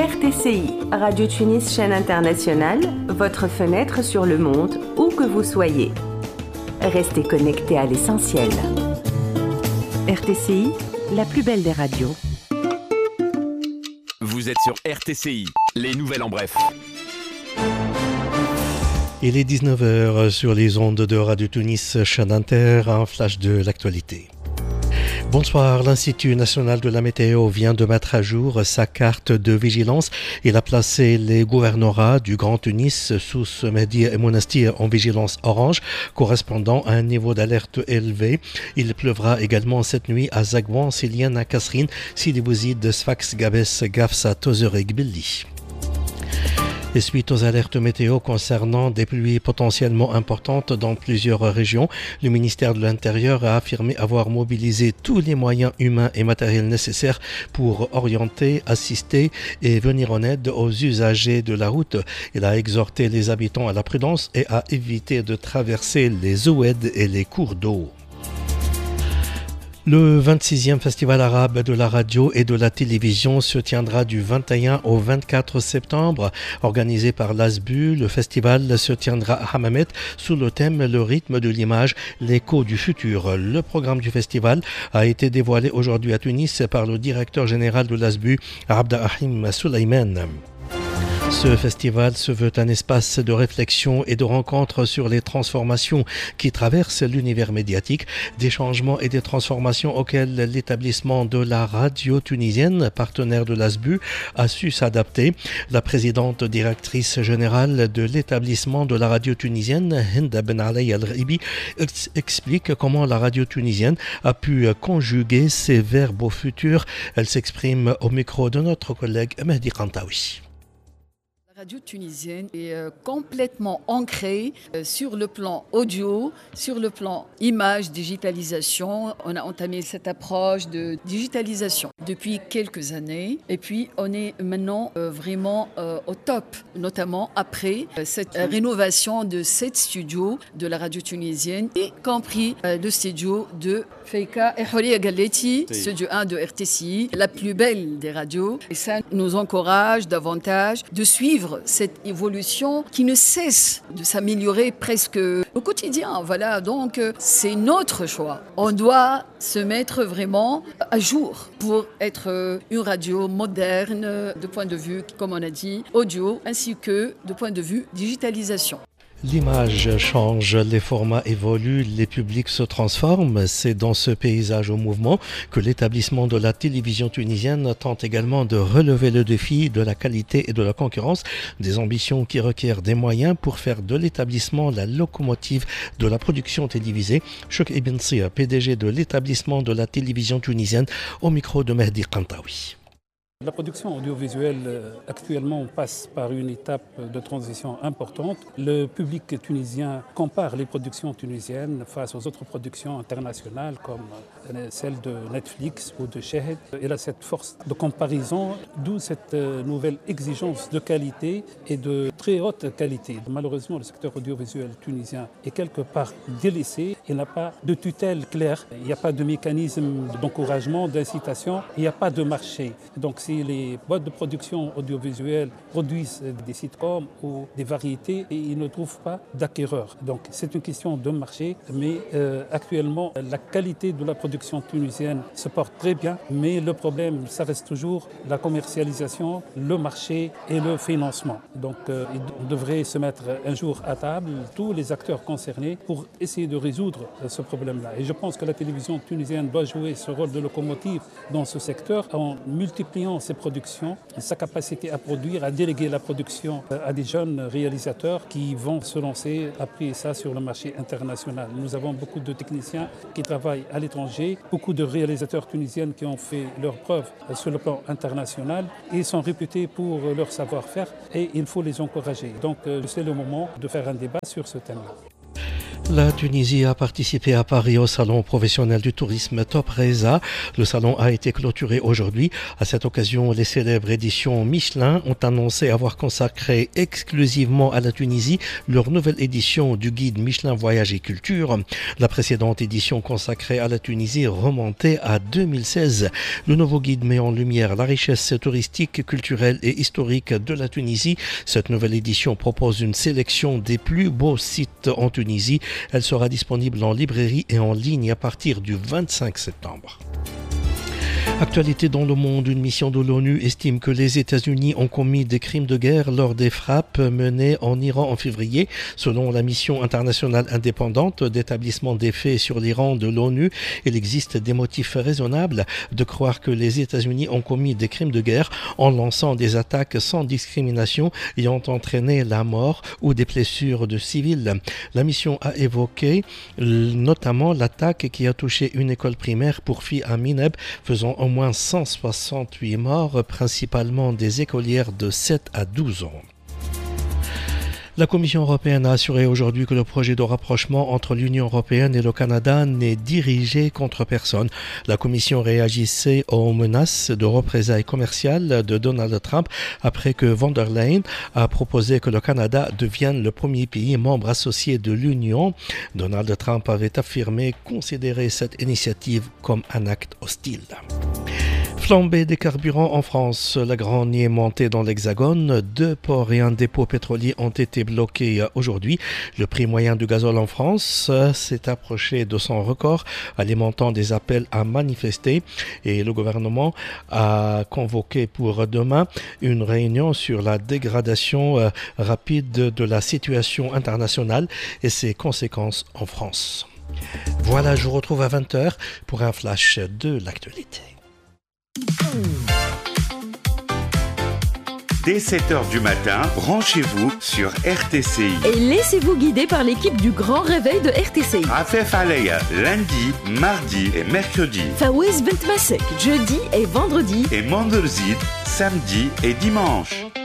RTCI, Radio Tunis chaîne internationale, votre fenêtre sur le monde, où que vous soyez. Restez connectés à l'essentiel. RTCI, la plus belle des radios. Vous êtes sur RTCI, les nouvelles en bref. Il est 19h sur les ondes de Radio Tunis, chaîne inter, un flash de l'actualité. Bonsoir, l'Institut national de la météo vient de mettre à jour sa carte de vigilance. Il a placé les gouvernorats du Grand Tunis, Souss, Mehdi et Monastir en vigilance orange, correspondant à un niveau d'alerte élevé. Il pleuvra également cette nuit à Zagouan, Siliane, Kasserine, Sidi Bouzid, Sfax, Gabès, Gafsa, Tozeur et Gbilli. Et suite aux alertes météo concernant des pluies potentiellement importantes dans plusieurs régions, le ministère de l'Intérieur a affirmé avoir mobilisé tous les moyens humains et matériels nécessaires pour orienter, assister et venir en aide aux usagers de la route. Il a exhorté les habitants à la prudence et à éviter de traverser les oueds et les cours d'eau. Le 26e Festival arabe de la radio et de la télévision se tiendra du 21 au 24 septembre. Organisé par l'ASBU, le festival se tiendra à Hammamet sous le thème « Le rythme de l'image, l'écho du futur ». Le programme du festival a été dévoilé aujourd'hui à Tunis par le directeur général de l'ASBU, Abdelrahim Souleyman. Ce festival se veut un espace de réflexion et de rencontre sur les transformations qui traversent l'univers médiatique, des changements et des transformations auxquels l'établissement de la radio tunisienne, partenaire de l'ASBU, a su s'adapter. La présidente directrice générale de l'établissement de la radio tunisienne, Hinda Ben Ali Al-Ghaibi, explique comment la radio tunisienne a pu conjuguer ces verbes au futur. Elle s'exprime au micro de notre collègue Mehdi Kantaoui. La radio tunisienne est complètement ancrée sur le plan audio, sur le plan image, digitalisation. On a entamé cette approche de digitalisation depuis quelques années et puis on est maintenant vraiment au top, notamment après cette rénovation de 7 studios de la radio tunisienne, y compris le studio de Feika et Houria Galeti, studio 1 de RTCI, la plus belle des radios. Et ça nous encourage davantage de suivre cette évolution qui ne cesse de s'améliorer presque au quotidien. Voilà, donc c'est notre choix. On doit se mettre vraiment à jour pour être une radio moderne de point de vue, comme on a dit, audio, ainsi que de point de vue digitalisation. L'image change, les formats évoluent, les publics se transforment. C'est dans ce paysage au mouvement que l'établissement de la télévision tunisienne tente également de relever le défi de la qualité et de la concurrence, des ambitions qui requièrent des moyens pour faire de l'établissement la locomotive de la production télévisée. Chouk Ibn Sia, PDG de l'établissement de la télévision tunisienne, au micro de Mehdi Kantaoui. La production audiovisuelle actuellement passe par une étape de transition importante. Le public tunisien compare les productions tunisiennes face aux autres productions internationales comme celle de Netflix ou de Shahid. Il a cette force de comparaison, d'où cette nouvelle exigence de qualité et de très haute qualité. Malheureusement, le secteur audiovisuel tunisien est quelque part délaissé. Il n'a pas de tutelle claire, il n'y a pas de mécanisme d'encouragement, d'incitation, il n'y a pas de marché. Donc si les boîtes de production audiovisuelle produisent des sitcoms ou des variétés, et ils ne trouvent pas d'acquéreurs. Donc c'est une question de marché, mais actuellement la qualité de la production tunisienne se porte très bien, mais le problème, ça reste toujours la commercialisation, le marché et le financement. Donc on devrait se mettre un jour à table, tous les acteurs concernés, pour essayer de résoudre ce problème-là. Et je pense que la télévision tunisienne doit jouer ce rôle de locomotive dans ce secteur en multipliant ses productions, sa capacité à produire, à déléguer la production à des jeunes réalisateurs qui vont se lancer après ça sur le marché international. Nous avons beaucoup de techniciens qui travaillent à l'étranger, beaucoup de réalisateurs tunisiens qui ont fait leurs preuves sur le plan international et sont réputés pour leur savoir-faire et il faut les encourager. Donc c'est le moment de faire un débat sur ce thème-là. La Tunisie a participé à Paris au salon professionnel du tourisme Topresa. Le salon a été clôturé aujourd'hui. À cette occasion, les célèbres éditions Michelin ont annoncé avoir consacré exclusivement à la Tunisie leur nouvelle édition du guide Michelin Voyage et Culture. La précédente édition consacrée à la Tunisie remontait à 2016. Le nouveau guide met en lumière la richesse touristique, culturelle et historique de la Tunisie. Cette nouvelle édition propose une sélection des plus beaux sites en Tunisie. Elle sera disponible en librairie et en ligne à partir du 25 septembre. Actualité dans le monde, une mission de l'ONU estime que les États-Unis ont commis des crimes de guerre lors des frappes menées en Iran en février. Selon la mission internationale indépendante d'établissement des faits sur l'Iran de l'ONU, il existe des motifs raisonnables de croire que les États-Unis ont commis des crimes de guerre en lançant des attaques sans discrimination ayant entraîné la mort ou des blessures de civils. La mission a évoqué notamment l'attaque qui a touché une école primaire pour filles à Mineb, faisant au moins 168 morts, principalement des écolières de 7 à 12 ans. La Commission européenne a assuré aujourd'hui que le projet de rapprochement entre l'Union européenne et le Canada n'est dirigé contre personne. La Commission réagissait aux menaces de représailles commerciales de Donald Trump après que von der Leyen a proposé que le Canada devienne le premier pays membre associé de l'Union. Donald Trump avait affirmé considérer cette initiative comme un acte hostile. Flambée des carburants en France, la Grande est montée dans l'Hexagone. 2 ports et un dépôt pétrolier ont été bloqués aujourd'hui. Le prix moyen du gazole en France s'est approché de son record, alimentant des appels à manifester. Et le gouvernement a convoqué pour demain une réunion sur la dégradation rapide de la situation internationale et ses conséquences en France. Voilà, je vous retrouve à 20h pour un flash de l'actualité. Dès 7h du matin, branchez-vous sur RTCI. Et laissez-vous guider par l'équipe du Grand Réveil de RTCI. Afef Alaya, lundi, mardi et mercredi. Fawez Bent Masek, jeudi et vendredi. Et Manderzid, samedi et dimanche.